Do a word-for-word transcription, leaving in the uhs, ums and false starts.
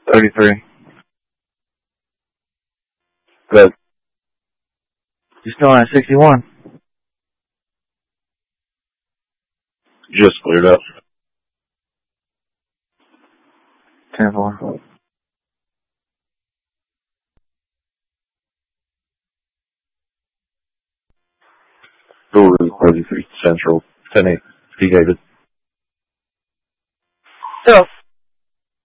thirty-three. Good. You're still at sixty-one. Just cleared up. ten four. Door thirty-three Central. ten eight. Degated. So,